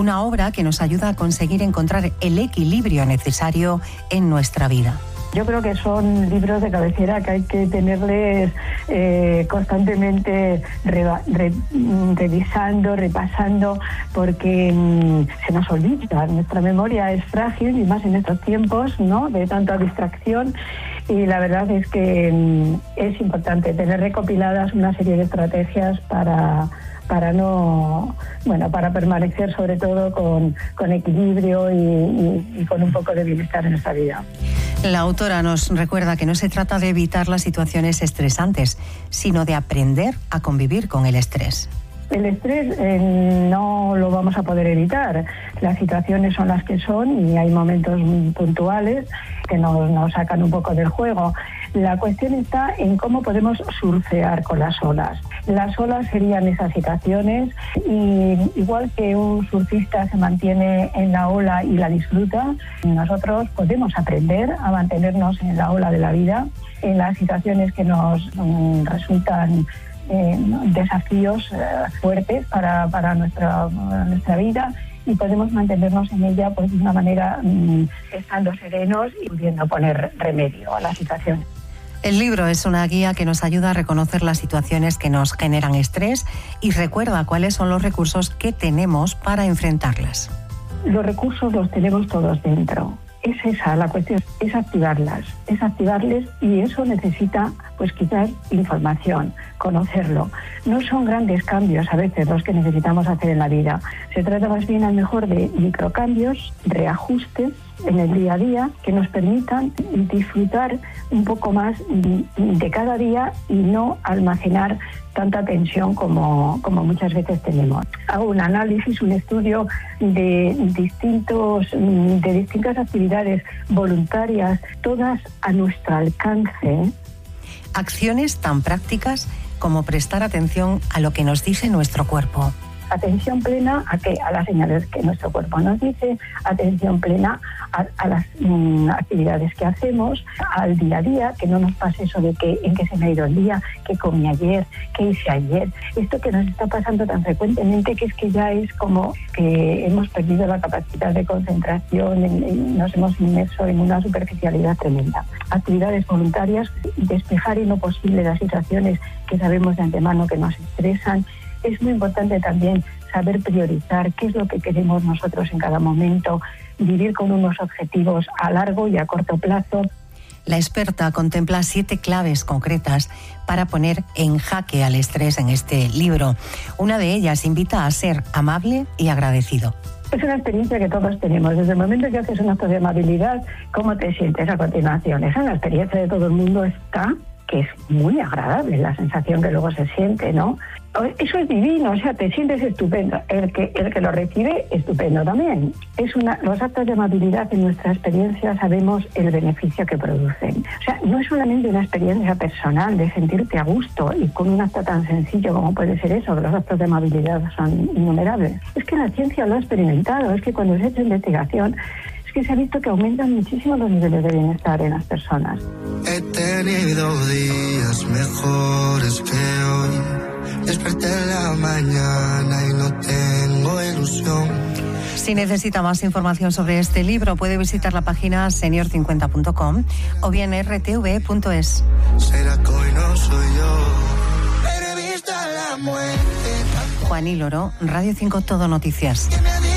una obra que nos ayuda a conseguir encontrar el equilibrio necesario en nuestra vida. Yo creo que son libros de cabecera que hay que tenerles constantemente revisando, repasando, porque se nos olvida. Nuestra memoria es frágil y más en estos tiempos, ¿no?, de tanta distracción. Y la verdad es que es importante tener recopiladas una serie de estrategias para permanecer sobre todo con equilibrio y con un poco de bienestar en nuestra vida. La autora nos recuerda que no se trata de evitar las situaciones estresantes, sino de aprender a convivir con el estrés. El estrés no lo vamos a poder evitar. Las situaciones son las que son y hay momentos puntuales que nos sacan un poco del juego. La cuestión está en cómo podemos surfear con las olas. Las olas serían esas situaciones y igual que un surfista se mantiene en la ola y la disfruta, nosotros podemos aprender a mantenernos en la ola de la vida, en las situaciones que nos resultan desafíos fuertes para nuestra vida, y podemos mantenernos en ella pues de una manera estando serenos y pudiendo poner remedio a la situación. El libro es una guía que nos ayuda a reconocer las situaciones que nos generan estrés y recuerda cuáles son los recursos que tenemos para enfrentarlas. Los recursos los tenemos todos dentro. Es esa la cuestión, es activarles, y eso necesita pues quizás información, conocerlo. No son grandes cambios a veces los que necesitamos hacer en la vida. Se trata más bien a lo mejor de microcambios, reajustes en el día a día que nos permitan disfrutar un poco más de cada día y no almacenar tanta tensión como muchas veces tenemos. Hago un análisis, un estudio de distintas actividades voluntarias, todas a nuestro alcance. Acciones tan prácticas como prestar atención a lo que nos dice nuestro cuerpo. Atención plena a las señales que nuestro cuerpo nos dice, atención plena a las actividades que hacemos, al día a día, que no nos pase eso de en qué se me ha ido el día, qué comí ayer, qué hice ayer. Esto que nos está pasando tan frecuentemente que es que ya es como que hemos perdido la capacidad de concentración, nos hemos inmerso en una superficialidad tremenda. Actividades voluntarias, despejar en lo posible las situaciones que sabemos de antemano que nos estresan. Es muy importante también saber priorizar qué es lo que queremos nosotros en cada momento, vivir con unos objetivos a largo y a corto plazo. La experta contempla 7 claves concretas para poner en jaque al estrés en este libro. Una de ellas invita a ser amable y agradecido. Es una experiencia que todos tenemos. Desde el momento que haces un acto de amabilidad, ¿cómo te sientes a continuación? Esa es la experiencia de todo el mundo, que es muy agradable, la sensación que luego se siente, ¿no? Eso es divino, o sea, te sientes estupendo. El que lo recibe, estupendo también. Los actos de amabilidad en nuestra experiencia sabemos el beneficio que producen. O sea, no es solamente una experiencia personal de sentirte a gusto y con un acto tan sencillo como puede ser eso, que los actos de amabilidad son innumerables. Es que la ciencia lo ha experimentado, es que cuando se ha hecho investigación, que se ha visto que aumentan muchísimo los niveles de bienestar en las personas. He tenido días mejores que hoy. Desperté en la mañana y no tengo ilusión. Si necesita más información sobre este libro, puede visitar la página senior50.com o bien rtv.es. ¿Será que hoy no soy yo? Pero he visto la muerte. Juan y Loro, Radio 5 Todo Noticias.